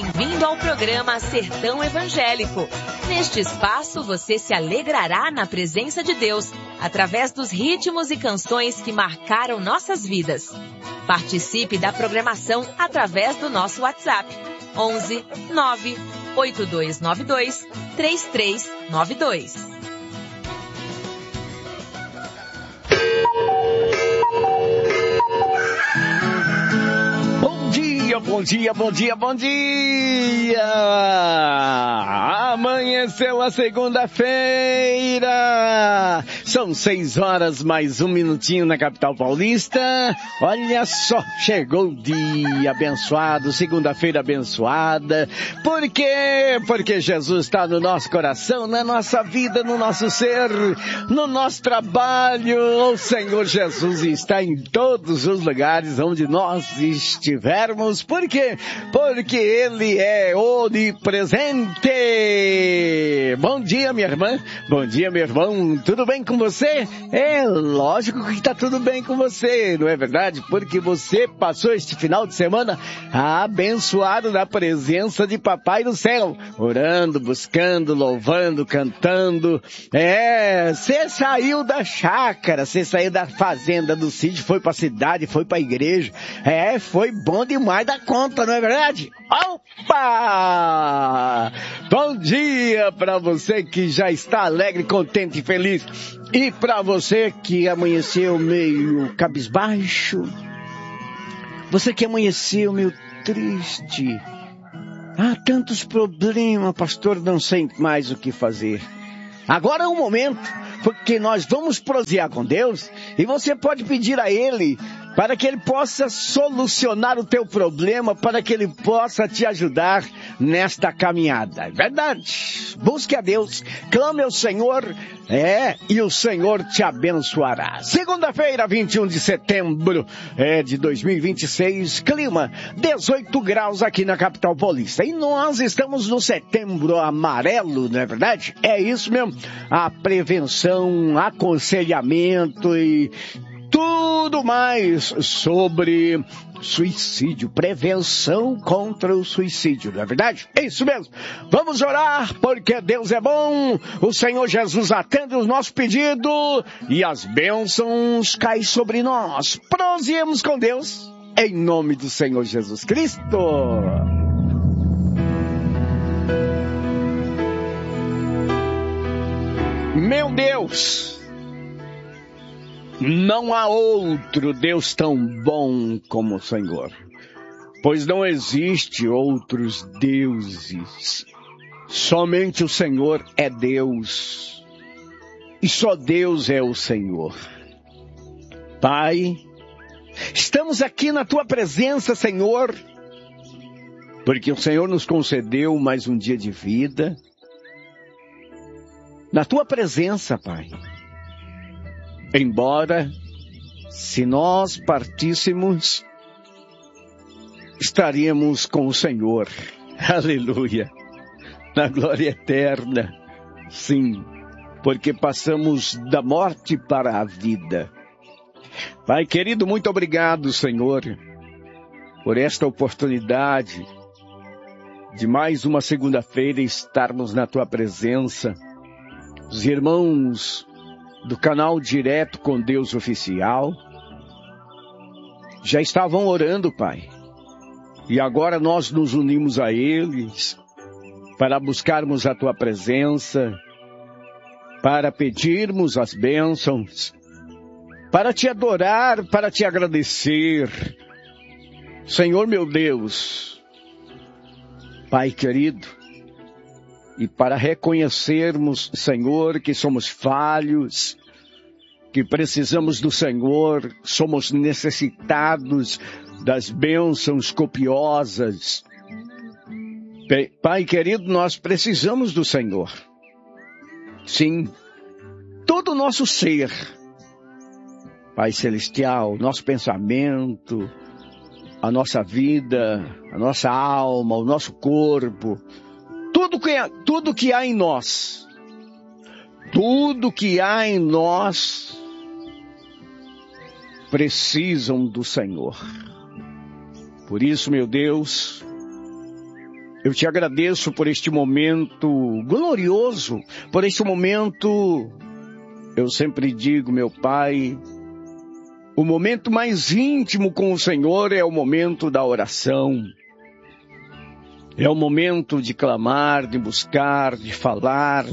bem-vindo ao programa Sertão Evangélico. Neste espaço você se alegrará na presença de Deus, através dos ritmos e canções que marcaram nossas vidas. Participe da programação através do nosso WhatsApp, 11 9 8292 3392. Bom dia, bom dia, bom dia! Amanheceu a segunda-feira! São 6 horas mais um minutinho na capital paulista. Olha só, chegou o dia abençoado, segunda-feira abençoada. Por quê? Porque Jesus está no nosso coração, na nossa vida, no nosso ser, no nosso trabalho. O Senhor Jesus está em todos os lugares onde nós estivermos. Por quê? Porque Ele é onipresente. Bom dia, minha irmã. Bom dia, meu irmão. Tudo bem com você? É lógico que está tudo bem com você, não é verdade? Porque você passou este final de semana abençoado na presença de Papai do Céu. Orando, buscando, louvando, cantando. Você saiu da chácara, você saiu da fazenda, do sítio, foi para a cidade, foi para a igreja. Foi bom demais da conta, não é verdade? Opa! Bom dia para você que já está alegre, contente e feliz. E para você que amanheceu meio cabisbaixo. Você que amanheceu meio triste. Tantos problemas, pastor, não sei mais o que fazer. Agora é o momento, porque nós vamos prosear com Deus e você pode pedir a Ele para que Ele possa solucionar o teu problema, para que Ele possa te ajudar nesta caminhada. É verdade. Busque a Deus, clame ao Senhor, e o Senhor te abençoará. Segunda-feira, 21 de setembro de 2026, clima 18 graus aqui na capital paulista. E nós estamos no setembro amarelo, não é verdade? É isso mesmo. A prevenção, aconselhamento e tudo mais sobre suicídio, prevenção contra o suicídio, não é verdade? É isso mesmo. Vamos orar, porque Deus é bom, o Senhor Jesus atende o nosso pedido e as bênçãos caem sobre nós. Proseguimos com Deus, em nome do Senhor Jesus Cristo. Meu Deus! Não há outro Deus tão bom como o Senhor, pois não existe outros deuses. Somente o Senhor é Deus, e só Deus é o Senhor. Pai, estamos aqui na Tua presença, Senhor, porque o Senhor nos concedeu mais um dia de vida. Na Tua presença, Pai. Embora, se nós partíssemos, estaríamos com o Senhor. Aleluia. Na glória eterna. Sim, porque passamos da morte para a vida. Pai querido, muito obrigado, Senhor, por esta oportunidade de mais uma segunda-feira estarmos na Tua presença. Os irmãos do canal Direto com Deus Oficial já estavam orando, Pai. E agora nós nos unimos a eles para buscarmos a Tua presença, para pedirmos as bênçãos, para Te adorar, para Te agradecer. Senhor meu Deus, Pai querido, e para reconhecermos, Senhor, que somos falhos, que precisamos do Senhor, somos necessitados das bênçãos copiosas. Pai querido, nós precisamos do Senhor. Sim, todo o nosso ser, Pai Celestial, nosso pensamento, a nossa vida, a nossa alma, o nosso corpo, tudo que há em nós, precisam do Senhor. Por isso, meu Deus, Eu te agradeço por este momento glorioso, por este momento, eu sempre digo, meu Pai, o momento mais íntimo com o Senhor é o momento da oração. É o momento de clamar, de buscar, de falar,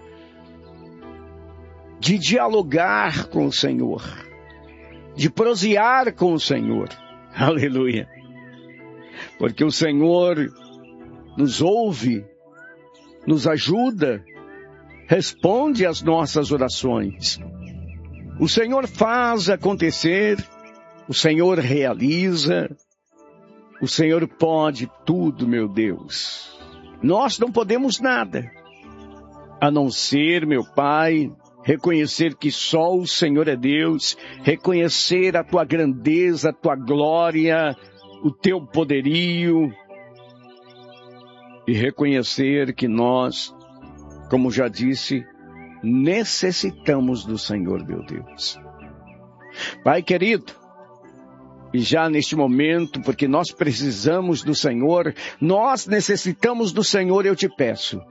de dialogar com o Senhor, de prosear com o Senhor. Aleluia. Porque o Senhor nos ouve, nos ajuda, responde às nossas orações. O Senhor faz acontecer, o Senhor realiza, o Senhor pode tudo, meu Deus. Nós não podemos nada, a não ser, meu Pai, reconhecer que só o Senhor é Deus, reconhecer a tua grandeza, a tua glória, o teu poderio, e reconhecer que nós, como já disse, necessitamos do Senhor, meu Deus. Pai querido, e já neste momento, porque nós precisamos do Senhor, nós necessitamos do Senhor, eu te peço,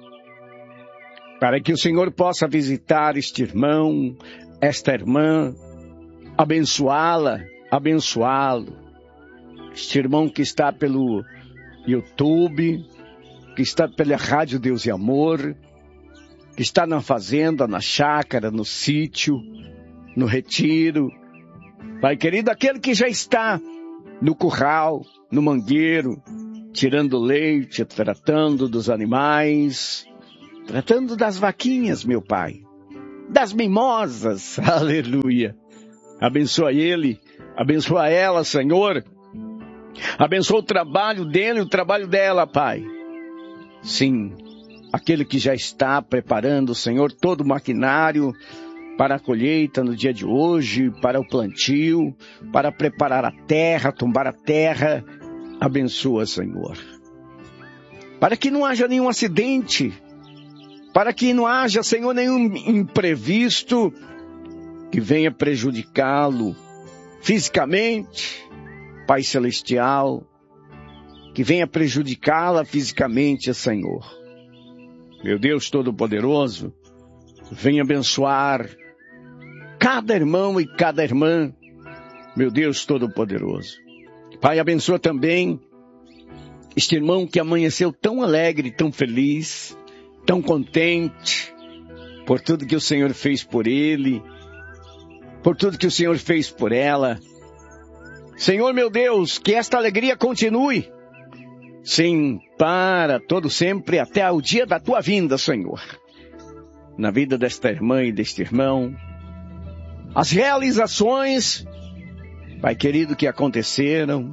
para que o Senhor possa visitar este irmão, esta irmã, abençoá-la, abençoá-lo. Este irmão que está pelo YouTube, que está pela Rádio Deus e Amor, que está na fazenda, na chácara, no sítio, no retiro. Pai querido, aquele que já está no curral, no mangueiro, tirando leite, tratando dos animais, tratando das vaquinhas, meu Pai, das mimosas, aleluia. Abençoa ele, abençoa ela, Senhor. Abençoa o trabalho dele e o trabalho dela, Pai. Sim, aquele que já está preparando, Senhor, todo o maquinário para a colheita no dia de hoje, para o plantio, para preparar a terra, tombar a terra. Abençoa, Senhor. Para que não haja nenhum acidente, para que não haja, Senhor, nenhum imprevisto que venha prejudicá-lo fisicamente, Pai Celestial, que venha prejudicá-la fisicamente, Senhor. Meu Deus Todo-Poderoso, venha abençoar cada irmão e cada irmã, meu Deus Todo-Poderoso. Pai, abençoa também este irmão que amanheceu tão alegre, tão feliz, tão contente, por tudo que o Senhor fez por ele, por tudo que o Senhor fez por ela. Senhor, meu Deus, que esta alegria continue, sim, para todo sempre, até o dia da tua vinda, Senhor. Na vida desta irmã e deste irmão, as realizações, Pai querido, que aconteceram,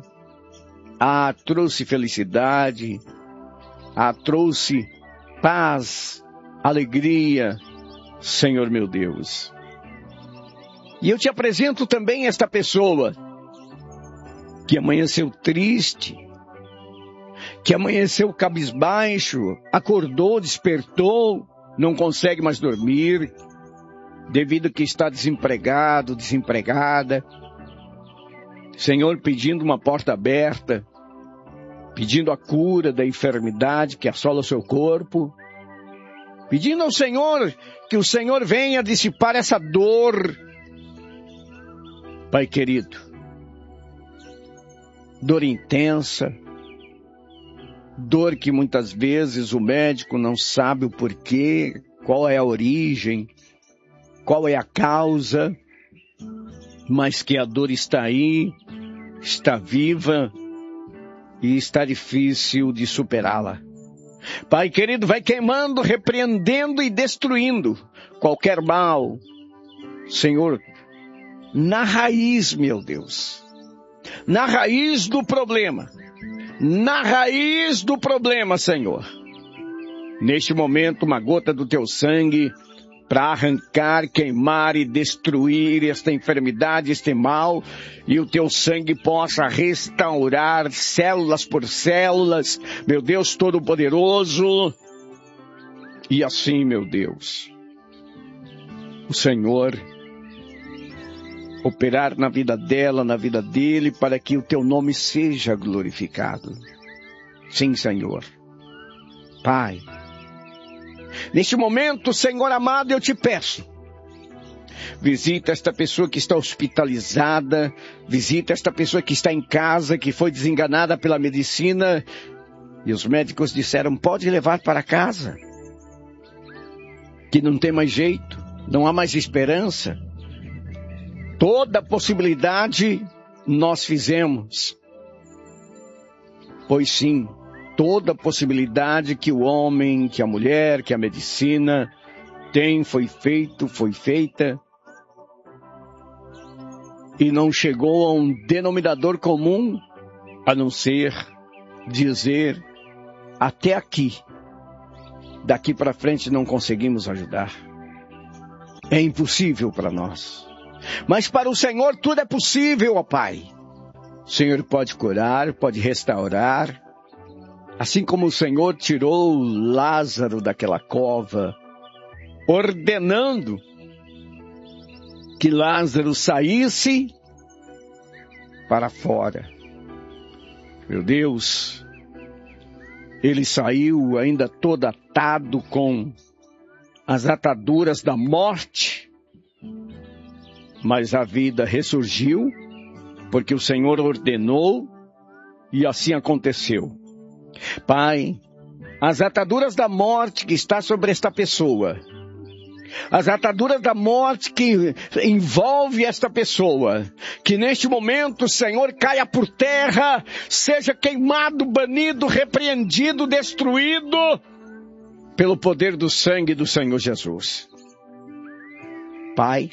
trouxe felicidade, trouxe paz, alegria, Senhor meu Deus. E eu te apresento também esta pessoa que amanheceu triste, que amanheceu cabisbaixo, acordou, despertou, não consegue mais dormir, devido a que está desempregado, desempregada. Senhor, pedindo uma porta aberta, pedindo a cura da enfermidade que assola o seu corpo, pedindo ao Senhor que o Senhor venha dissipar essa dor. Pai querido, dor intensa, dor que muitas vezes o médico não sabe o porquê, qual é a origem, qual é a causa, mas que a dor está aí, está viva e está difícil de superá-la. Pai querido, vai queimando, repreendendo e destruindo qualquer mal. Senhor, na raiz, meu Deus, na raiz do problema, Senhor. Neste momento, uma gota do teu sangue para arrancar, queimar e destruir esta enfermidade, este mal, e o teu sangue possa restaurar células por células, meu Deus Todo-Poderoso. E assim, meu Deus, o Senhor operar na vida dela, na vida dele, para que o teu nome seja glorificado. Sim, Senhor. Pai, neste momento, Senhor amado, eu te peço, visita esta pessoa que está hospitalizada, visita esta pessoa que está em casa, que foi desenganada pela medicina, e os médicos disseram, pode levar para casa, que não tem mais jeito, não há mais esperança. Toda possibilidade nós fizemos. Pois sim, toda possibilidade que o homem, que a mulher, que a medicina tem, foi feita. E não chegou a um denominador comum, a não ser dizer, até aqui. Daqui para frente não conseguimos ajudar. É impossível para nós. Mas para o Senhor tudo é possível, ó Pai. O Senhor pode curar, pode restaurar. Assim como o Senhor tirou Lázaro daquela cova, ordenando que Lázaro saísse para fora. Meu Deus, ele saiu ainda todo atado com as ataduras da morte, mas a vida ressurgiu, porque o Senhor ordenou e assim aconteceu. Pai, as ataduras da morte que está sobre esta pessoa, as ataduras da morte que envolve esta pessoa, que neste momento, Senhor, caia por terra, seja queimado, banido, repreendido, destruído, pelo poder do sangue do Senhor Jesus. Pai,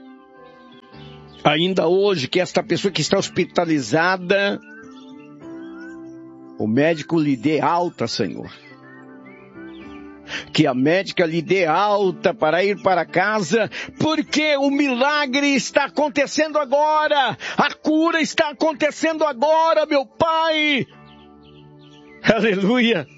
ainda hoje que esta pessoa que está hospitalizada, o médico lhe dê alta, Senhor. Que a médica lhe dê alta para ir para casa, porque o milagre está acontecendo agora. A cura está acontecendo agora, meu Pai. Aleluia.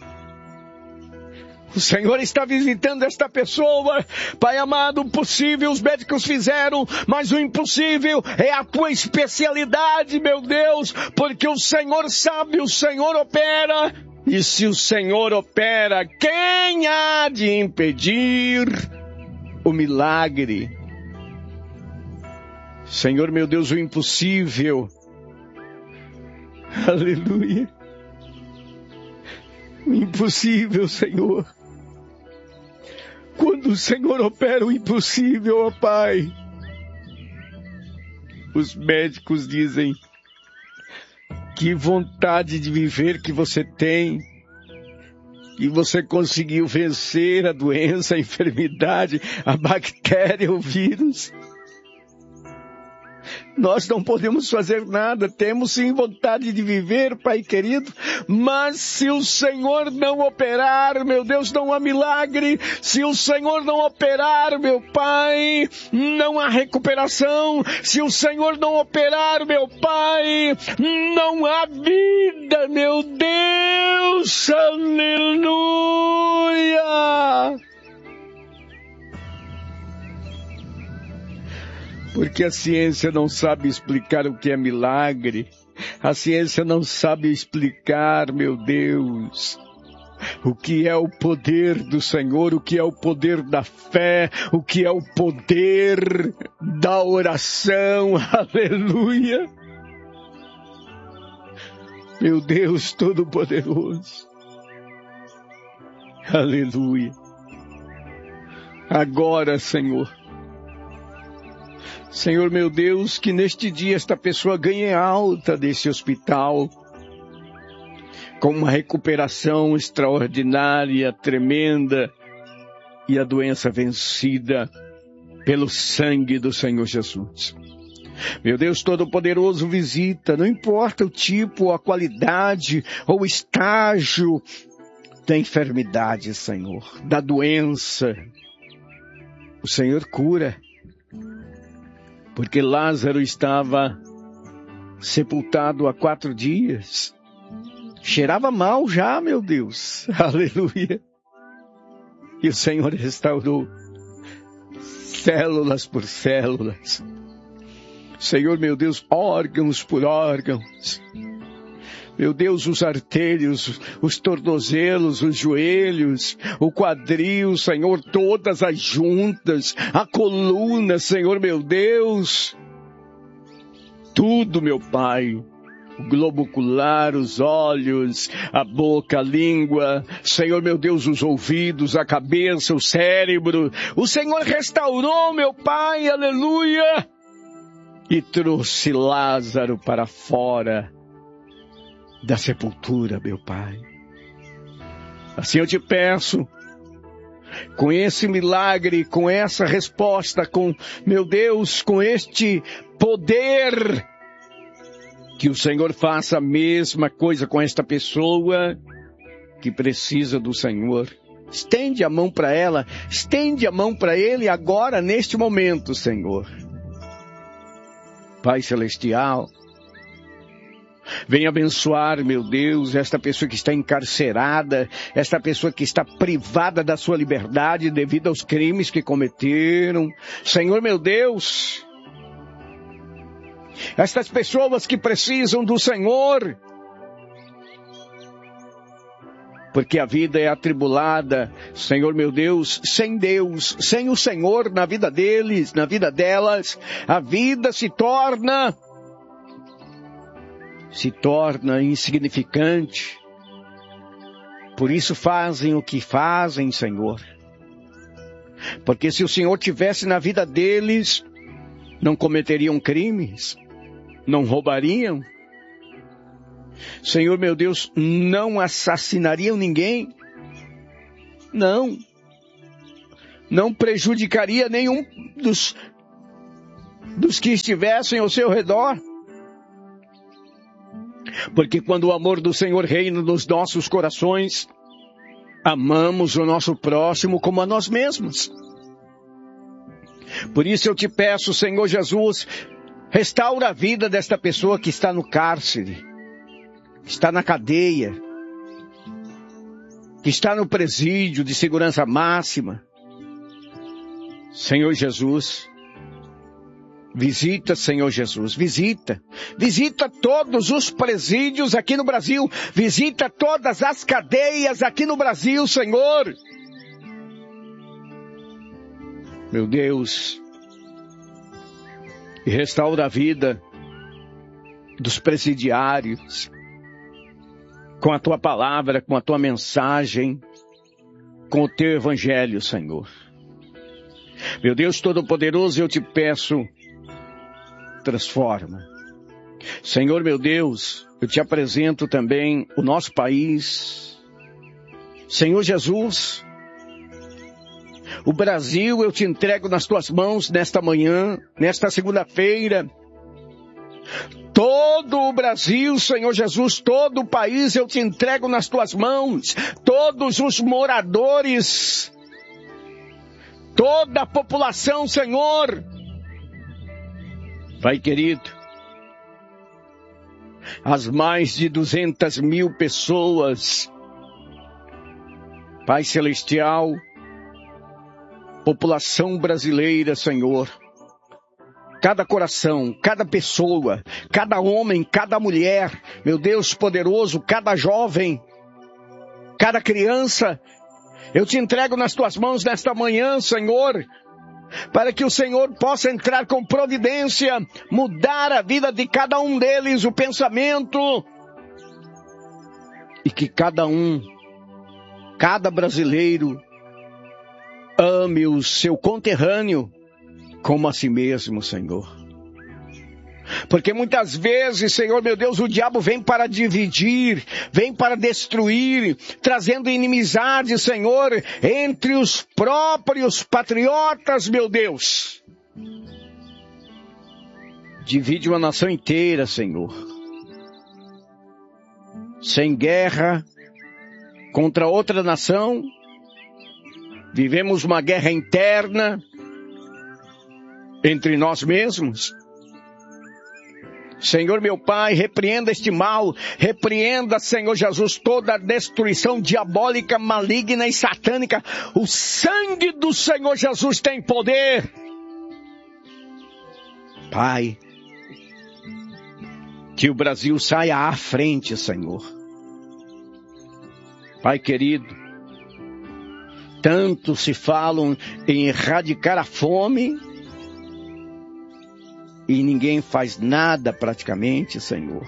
O Senhor está visitando esta pessoa. Pai amado, o possível os médicos fizeram, mas o impossível é a tua especialidade, meu Deus, porque o Senhor sabe, o Senhor opera. E se o Senhor opera, quem há de impedir o milagre? Senhor, meu Deus, o impossível. Aleluia. O impossível, Senhor. Quando o Senhor opera o impossível, ó Pai, os médicos dizem, que vontade de viver que você tem, que você conseguiu vencer a doença, a enfermidade, a bactéria, o vírus. Nós não podemos fazer nada, temos sim vontade de viver, Pai querido, mas se o Senhor não operar, meu Deus, não há milagre. Se o Senhor não operar, meu Pai, não há recuperação. Se o Senhor não operar, meu Pai, não há vida, meu Deus, aleluia. Porque a ciência não sabe explicar o que é milagre. A ciência não sabe explicar, meu Deus, o que é o poder do Senhor, o que é o poder da fé, o que é o poder da oração. Aleluia. Meu Deus Todo-Poderoso. Aleluia. Agora, Senhor, Senhor meu Deus, que neste dia esta pessoa ganhe alta desse hospital, com uma recuperação extraordinária, tremenda, e a doença vencida pelo sangue do Senhor Jesus. Meu Deus Todo-Poderoso, visita, não importa o tipo, a qualidade ou o estágio da enfermidade, Senhor, da doença. O Senhor cura. Porque Lázaro estava sepultado há 4 dias. Cheirava mal já, meu Deus. Aleluia. E o Senhor restaurou células por células. Senhor, meu Deus, órgãos por órgãos. Meu Deus, os artérios, os tornozelos, os joelhos, o quadril, Senhor, todas as juntas, a coluna, Senhor, meu Deus. Tudo, meu Pai. O globo ocular, os olhos, a boca, a língua, Senhor, meu Deus, os ouvidos, a cabeça, o cérebro. O Senhor restaurou, meu Pai, aleluia. E trouxe Lázaro para fora da sepultura, meu Pai. Assim eu te peço, com esse milagre, com essa resposta, com, meu Deus, com este poder, que o Senhor faça a mesma coisa com esta pessoa que precisa do Senhor. Estende a mão para ela, estende a mão para ele agora, neste momento, Senhor. Pai Celestial, venha abençoar, meu Deus, esta pessoa que está encarcerada, esta pessoa que está privada da sua liberdade devido aos crimes que cometeram. Senhor, meu Deus, estas pessoas que precisam do Senhor, porque a vida é atribulada, Senhor, meu Deus, sem o Senhor na vida deles, na vida delas, a vida se torna insignificante. Por isso fazem o que fazem, Senhor. Porque se o Senhor tivesse na vida deles, não cometeriam crimes, não roubariam. Senhor, meu Deus, não assassinariam ninguém. Não prejudicaria nenhum dos que estivessem ao seu redor. Porque quando o amor do Senhor reina nos nossos corações, amamos o nosso próximo como a nós mesmos. Por isso eu te peço, Senhor Jesus, restaura a vida desta pessoa que está no cárcere, que está na cadeia, que está no presídio de segurança máxima. Senhor Jesus, visita, Senhor Jesus, visita todos os presídios aqui no Brasil, visita todas as cadeias aqui no Brasil, Senhor. Meu Deus, e restaura a vida dos presidiários, com a tua palavra, com a tua mensagem, com o teu evangelho, Senhor. Meu Deus Todo-Poderoso, eu te peço, transforma. Senhor, meu Deus, eu te apresento também o nosso país. Senhor Jesus, o Brasil eu te entrego nas tuas mãos nesta manhã, nesta segunda-feira. Todo o Brasil, Senhor Jesus, todo o país eu te entrego nas tuas mãos. Todos os moradores, toda a população, Senhor. Pai querido, as mais de 200 mil pessoas, Pai Celestial, população brasileira, Senhor, cada coração, cada pessoa, cada homem, cada mulher, meu Deus poderoso, cada jovem, cada criança, eu te entrego nas tuas mãos nesta manhã, Senhor, para que o Senhor possa entrar com providência, mudar a vida de cada um deles, o pensamento, e que cada brasileiro, ame o seu conterrâneo como a si mesmo, Senhor. Porque muitas vezes, Senhor meu Deus, o diabo vem para dividir, vem para destruir, trazendo inimizade, Senhor, entre os próprios patriotas, meu Deus. Divide uma nação inteira, Senhor. Sem guerra contra outra nação, vivemos uma guerra interna entre nós mesmos. Senhor meu Pai, repreenda este mal, repreenda, Senhor Jesus, toda a destruição diabólica, maligna e satânica. O sangue do Senhor Jesus tem poder. Pai, Que o Brasil saia à frente, Senhor. Pai querido, tanto se falam em erradicar a fome e ninguém faz nada praticamente, Senhor.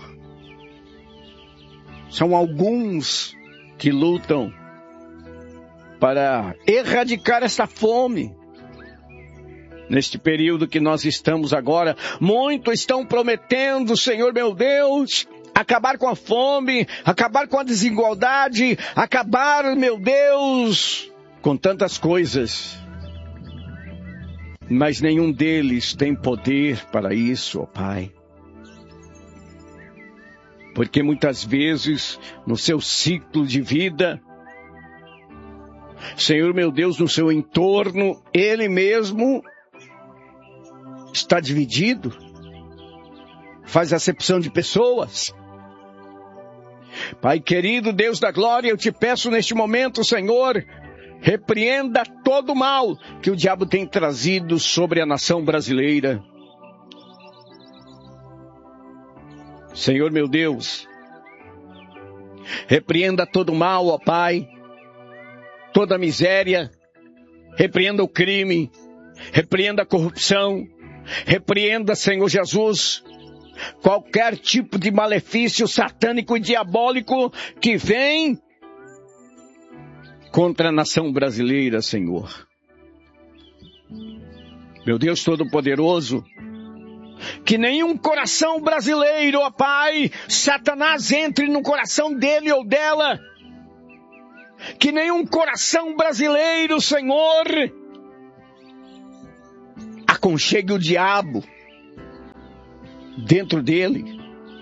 São alguns que lutam para erradicar essa fome. Neste período que nós estamos agora, muitos estão prometendo, Senhor meu Deus, acabar com a fome, acabar com a desigualdade, acabar, meu Deus, com tantas coisas. Mas nenhum deles tem poder para isso, ó Pai. Porque muitas vezes, no seu ciclo de vida, Senhor meu Deus, no seu entorno, Ele mesmo está dividido, faz acepção de pessoas. Pai querido, Deus da glória, eu te peço neste momento, Senhor, repreenda todo o mal que o diabo tem trazido sobre a nação brasileira. Senhor meu Deus, repreenda todo o mal, ó Pai, toda a miséria, repreenda o crime, repreenda a corrupção, repreenda, Senhor Jesus, qualquer tipo de malefício satânico e diabólico que vem contra a nação brasileira, Senhor. Meu Deus Todo-Poderoso, que nenhum coração brasileiro, ó Pai, Satanás entre no coração dele ou dela. Que nenhum coração brasileiro, Senhor, aconchegue o diabo dentro dele.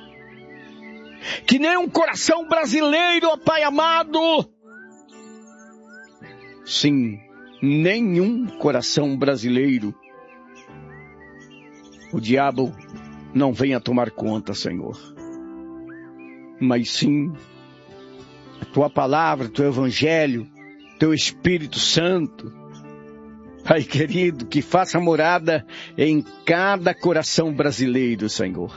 Que nenhum coração brasileiro, ó Pai amado, sim, nenhum coração brasileiro, o diabo não venha tomar conta, Senhor. Mas sim, a Tua palavra, Teu Evangelho, Teu Espírito Santo, Pai querido, que faça morada em cada coração brasileiro, Senhor.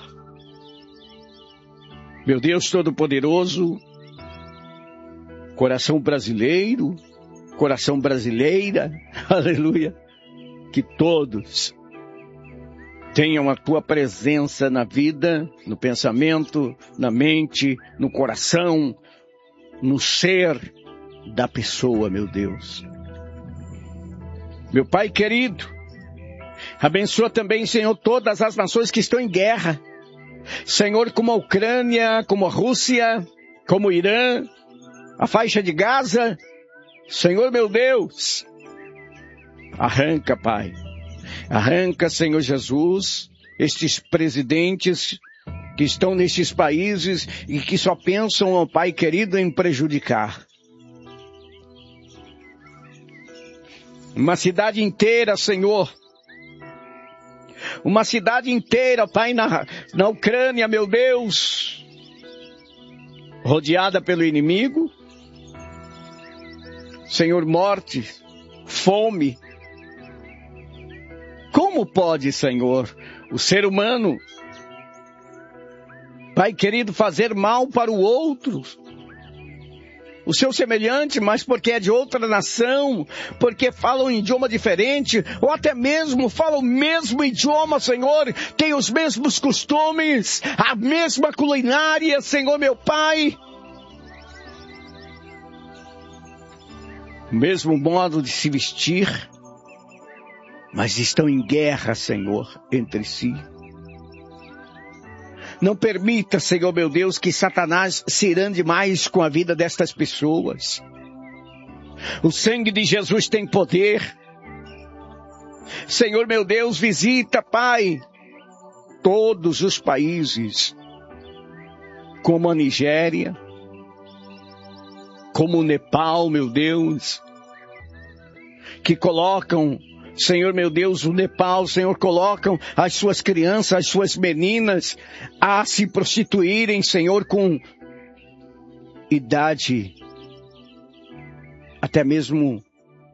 Meu Deus Todo-Poderoso, coração brasileiro, coração brasileira, aleluia, que todos tenham a Tua presença na vida, no pensamento, na mente, no coração, no ser da pessoa, meu Deus. Meu Pai querido, abençoa também, Senhor, todas as nações que estão em guerra. Senhor, como a Ucrânia, como a Rússia, como o Irã, a faixa de Gaza. Senhor, meu Deus, arranca, Pai. Arranca, Senhor Jesus, estes presidentes que estão nestes países e que só pensam, ó Pai querido, em prejudicar. Uma cidade inteira, Senhor. Uma cidade inteira, Pai, na Ucrânia, meu Deus. Rodeada pelo inimigo. Senhor, morte, fome. Como pode, Senhor, o ser humano, Pai querido, fazer mal para o outro? O seu semelhante, mas porque é de outra nação, porque falam um idioma diferente, ou até mesmo falam o mesmo idioma, Senhor, tem os mesmos costumes, a mesma culinária, Senhor meu Pai. O mesmo modo de se vestir, mas estão em guerra, Senhor, entre si. Não permita, Senhor meu Deus, que Satanás se irande mais com a vida destas pessoas. O sangue de Jesus tem poder. Senhor meu Deus, visita, Pai, todos os países, como a Nigéria, como o Nepal, meu Deus, que colocam, Senhor meu Deus, o Nepal, Senhor, colocam as suas crianças, as suas meninas a se prostituírem, Senhor, com idade, até mesmo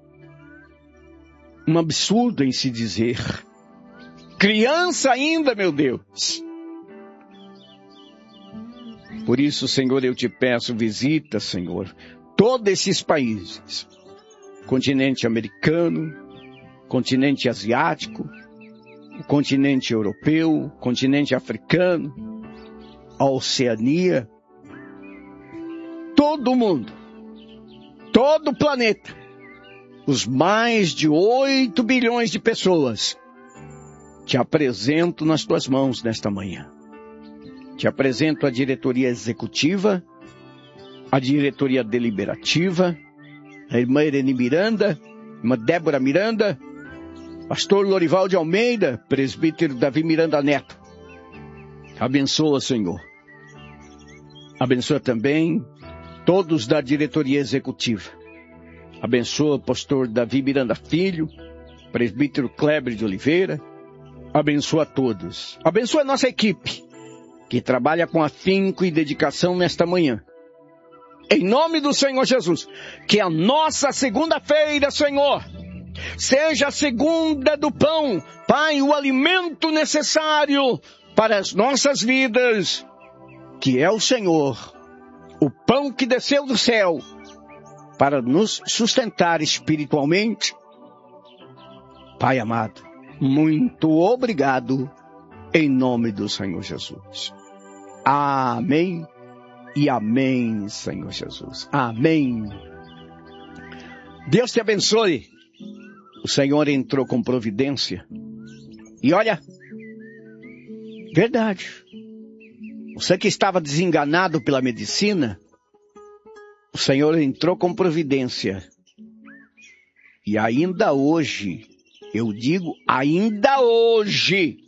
um absurdo em se dizer. Criança ainda, meu Deus. Por isso, Senhor, eu te peço, visita, Senhor, todos esses países. Continente americano, continente asiático, o continente europeu, continente africano, a Oceania, todo mundo, todo o planeta, os mais de 8 bilhões de pessoas, te apresento nas tuas mãos nesta manhã. Te apresento a diretoria executiva, a diretoria deliberativa, a irmã Irene Miranda, a irmã Débora Miranda, pastor Lorival de Almeida, presbítero Davi Miranda Neto. Abençoa, Senhor. Abençoa também todos da diretoria executiva. Abençoa o pastor Davi Miranda Filho, presbítero Kleber de Oliveira. Abençoa a todos. Abençoa a nossa equipe, que trabalha com afinco e dedicação nesta manhã. Em nome do Senhor Jesus, que a nossa segunda-feira, Senhor, seja a segunda do pão, Pai, o alimento necessário para as nossas vidas, que é o Senhor, o pão que desceu do céu, para nos sustentar espiritualmente. Pai amado, muito obrigado, em nome do Senhor Jesus. Amém e amém, Senhor Jesus. Amém. Deus te abençoe. O Senhor entrou com providência. E olha, verdade. Você que estava desenganado pela medicina, o Senhor entrou com providência. E ainda hoje, eu digo ainda hoje,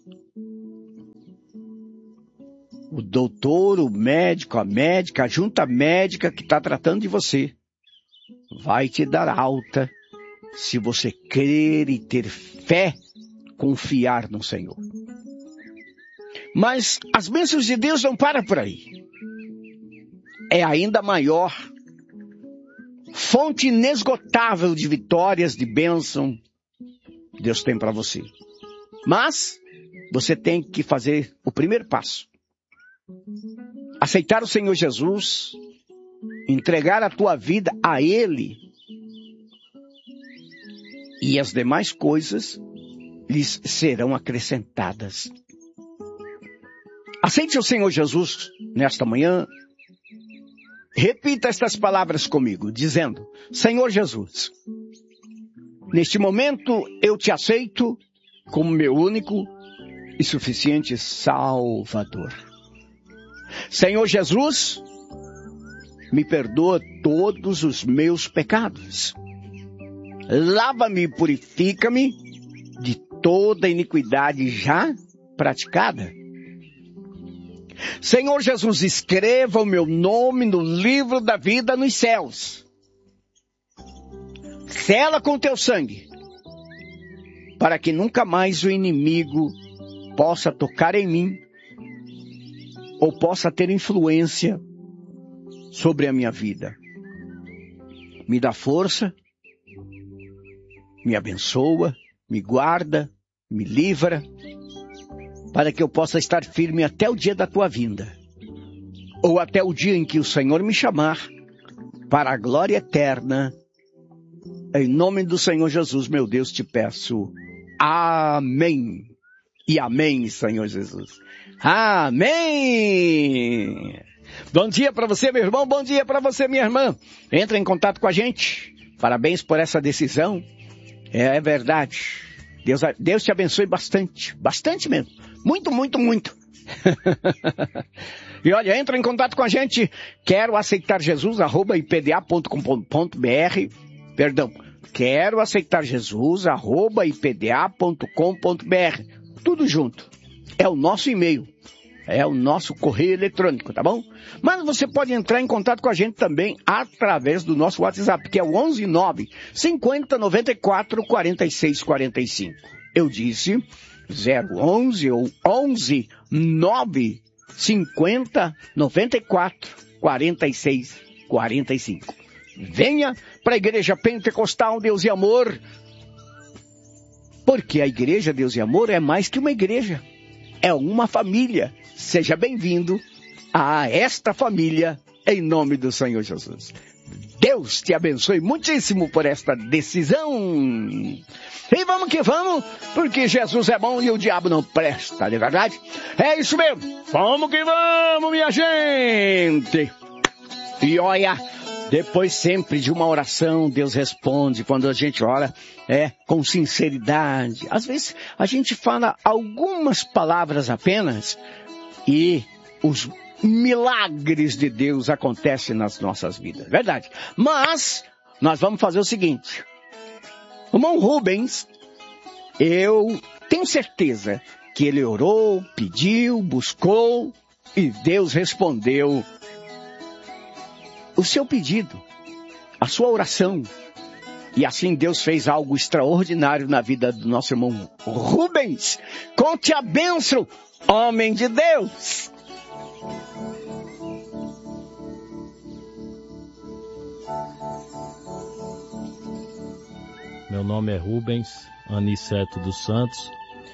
o doutor, o médico, a médica, a junta médica que está tratando de você, vai te dar alta se você crer e ter fé, confiar no Senhor. Mas as bênçãos de Deus não param por aí. É ainda maior, fonte inesgotável de vitórias, de bênção, Deus tem para você. Mas você tem que fazer o primeiro passo. Aceitar o Senhor Jesus, entregar a tua vida a Ele, e as demais coisas lhes serão acrescentadas. Aceite o Senhor Jesus nesta manhã. Repita estas palavras comigo, dizendo: Senhor Jesus, neste momento eu te aceito como meu único e suficiente Salvador. Senhor Jesus, me perdoa todos os meus pecados. Lava-me e purifica-me de toda iniquidade já praticada. Senhor Jesus, escreva o meu nome no livro da vida nos céus. Sela com teu sangue, para que nunca mais o inimigo possa tocar em mim ou possa ter influência sobre a minha vida. Me dá força, me abençoa, me guarda, me livra, para que eu possa estar firme até o dia da tua vinda, ou até o dia em que o Senhor me chamar para a glória eterna. Em nome do Senhor Jesus, meu Deus, te peço. Amém. E amém, Senhor Jesus. Amém. Bom dia para você, meu irmão. Bom dia para você, minha irmã. Entra em contato com a gente. Parabéns por essa decisão. É verdade. Deus te abençoe bastante. Bastante mesmo. Muito, muito, muito. E olha, entra em contato com a gente. Quero aceitar Jesus, @ipda.com.br. Perdão. Quero aceitar Jesus, @ipda.com.br. Tudo junto. É o nosso e-mail. É o nosso correio eletrônico, tá bom? Mas você pode entrar em contato com a gente também através do nosso WhatsApp, que é o 119 50 94 46 45. Eu disse 011 ou 11 9 50 94 46 45. Venha para a Igreja Pentecostal Deus e Amor, porque a Igreja Deus e Amor é mais que uma igreja, é uma família. Seja bem-vindo a esta família, em nome do Senhor Jesus. Deus te abençoe muitíssimo por esta decisão. E vamos que vamos, porque Jesus é bom e o diabo não presta, não é verdade? É isso mesmo. Vamos que vamos, minha gente. E olha, depois sempre de uma oração, Deus responde quando a gente ora, com sinceridade. Às vezes a gente fala algumas palavras apenas e os milagres de Deus acontecem nas nossas vidas, verdade? Mas nós vamos fazer o seguinte. O irmão Rubens, eu tenho certeza que ele orou, pediu, buscou e Deus respondeu o seu pedido, a sua oração. E assim Deus fez algo extraordinário na vida do nosso irmão Rubens. Conte a bênção, homem de Deus. Meu nome é Rubens Aniceto dos Santos,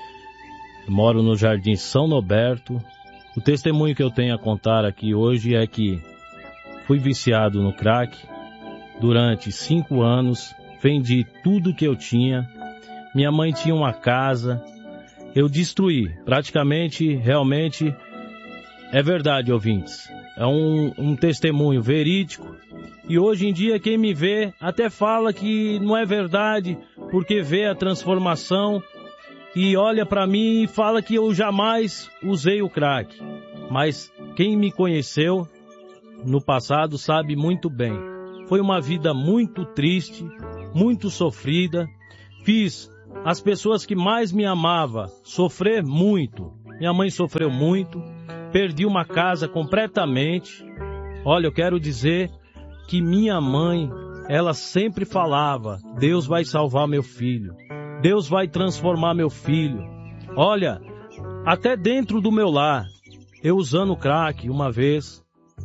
moro no Jardim São Noberto. O testemunho que eu tenho a contar aqui hoje é que fui viciado no crack durante 5 anos, vendi tudo que eu tinha, minha mãe tinha uma casa, eu destruí, praticamente, realmente, é verdade, ouvintes, é um testemunho verídico. E hoje em dia quem me vê até fala que não é verdade, porque vê a transformação e olha para mim e fala que eu jamais usei o crack. Mas quem me conheceu no passado sabe muito bem. Foi uma vida muito triste, muito sofrida. Fiz as pessoas que mais me amavam sofrer muito. Minha mãe sofreu muito, perdi uma casa completamente. Olha, eu quero dizer que minha mãe, ela sempre falava, Deus vai salvar meu filho, Deus vai transformar meu filho. Olha, até dentro do meu lar, eu usando crack uma vez,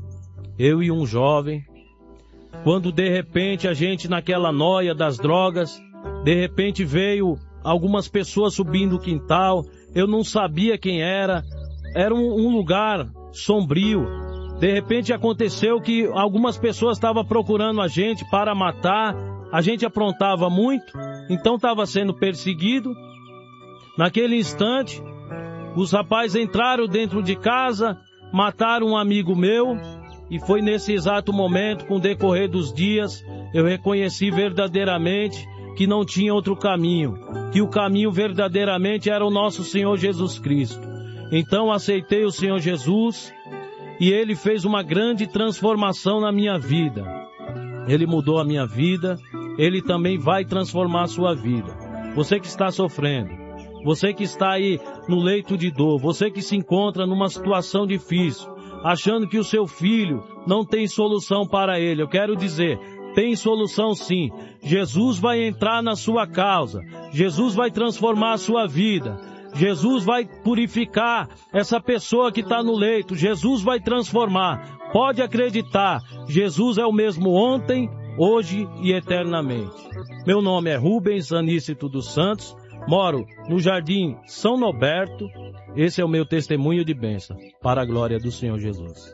eu e um jovem, quando de repente a gente naquela noia das drogas, de repente veio algumas pessoas subindo o quintal, eu não sabia quem era um lugar sombrio. De repente aconteceu que algumas pessoas estavam procurando a gente para matar, a gente aprontava muito, então estava sendo perseguido. Naquele instante, os rapazes entraram dentro de casa, mataram um amigo meu, e foi nesse exato momento, com o decorrer dos dias, eu reconheci verdadeiramente que não tinha outro caminho, que o caminho verdadeiramente era o nosso Senhor Jesus Cristo. Então aceitei o Senhor Jesus, e Ele fez uma grande transformação na minha vida. Ele mudou a minha vida, Ele também vai transformar a sua vida. Você que está sofrendo, você que está aí no leito de dor, você que se encontra numa situação difícil, achando que o seu filho não tem solução para ele, eu quero dizer, tem solução sim. Jesus vai entrar na sua causa, Jesus vai transformar a sua vida. Jesus vai purificar essa pessoa que está no leito. Jesus vai transformar. Pode acreditar. Jesus é o mesmo ontem, hoje e eternamente. Meu nome é Rubens Anícito dos Santos. Moro no Jardim São Noberto. Esse é o meu testemunho de bênção. Para a glória do Senhor Jesus.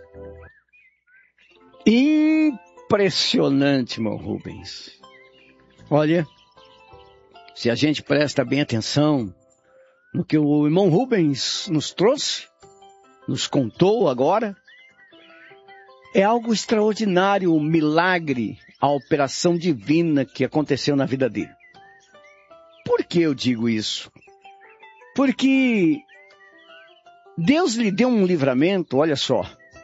Impressionante, meu Rubens. Olha, se a gente presta bem atenção no que o irmão Rubens nos trouxe, nos contou agora, é algo extraordinário, um milagre, a operação divina que aconteceu na vida dele. Por que eu digo isso? Porque Deus lhe deu um livramento, olha só.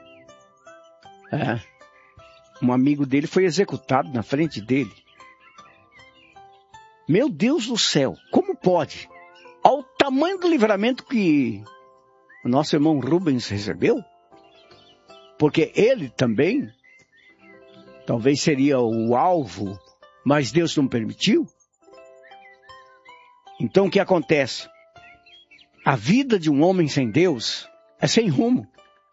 Um amigo dele foi executado na frente dele. Meu Deus do céu, como pode? Ao tamanho do livramento que o nosso irmão Rubens recebeu, porque ele também, talvez seria o alvo, mas Deus não permitiu. Então o que acontece? A vida de um homem sem Deus é sem rumo.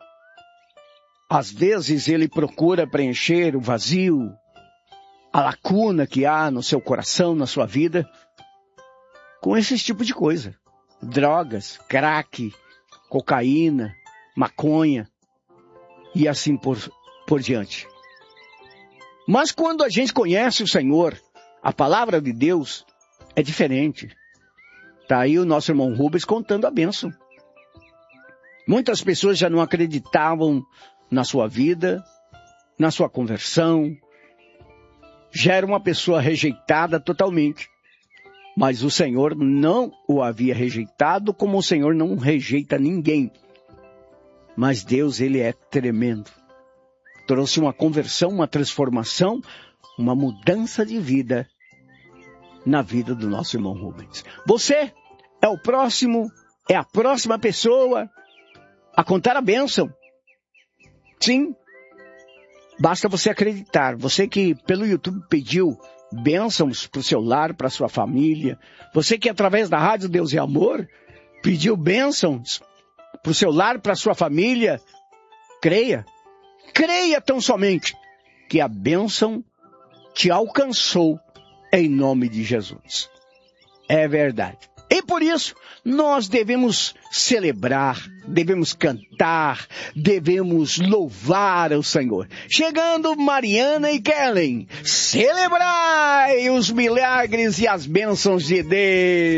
Às vezes ele procura preencher o vazio, a lacuna que há no seu coração, na sua vida, com esse tipo de coisa. Drogas, crack, cocaína, maconha. e assim por diante. Mas quando a gente conhece o Senhor, a palavra de Deus é diferente. Está aí o nosso irmão Rubens contando a bênção. Muitas pessoas já não acreditavam na sua vida, na sua conversão. Já era uma pessoa rejeitada totalmente. Mas o Senhor não o havia rejeitado, como o Senhor não rejeita ninguém. Mas Deus, Ele é tremendo. Trouxe uma conversão, uma transformação, uma mudança de vida na vida do nosso irmão Rubens. Você é o próximo, é a próxima pessoa a contar a bênção. Sim, basta você acreditar. Você que pelo YouTube pediu bênçãos para o seu lar, para a sua família. Você que através da Rádio Deus e Amor pediu bênçãos para o seu lar, para a sua família. Creia. Creia tão somente que a bênção te alcançou em nome de Jesus. É verdade. E por isso, nós devemos celebrar, devemos cantar, devemos louvar o Senhor. Chegando Mariana e Kellen, celebrai os milagres e as bênçãos de Deus.